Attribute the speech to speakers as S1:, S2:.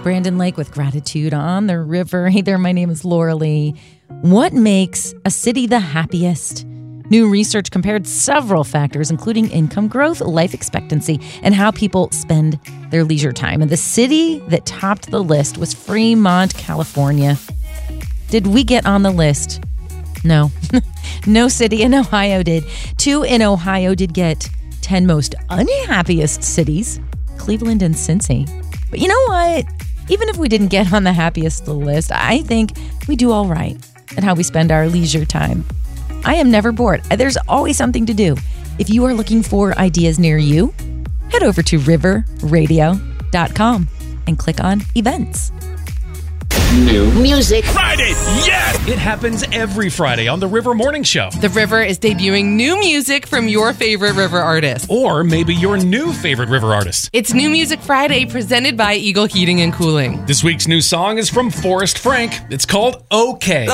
S1: Brandon Lake with Gratitude on the River. Hey there, my name is Laura Lee. What makes a city the happiest? New research compared several factors, including income growth, life expectancy, and how people spend their leisure time. And the city that topped the list was Fremont, California. Did we get on the list? No. No city in Ohio did. 2 in Ohio did get 10 most unhappiest cities, Cleveland and Cincy. But you know what? Even if we didn't get on the happiest list, I think we do all right at how we spend our leisure time. I am never bored. There's always something to do. If you are looking for ideas near you, head over to riverradio.com and click on events.
S2: New music
S3: Friday. Yes! It happens every Friday on the River Morning Show.
S4: The River is debuting new music from your favorite River artist.
S3: Or maybe your new favorite River artist.
S4: It's New Music Friday, presented by Eagle Heating and Cooling.
S3: This week's new song is from Forrest Frank. It's called OK.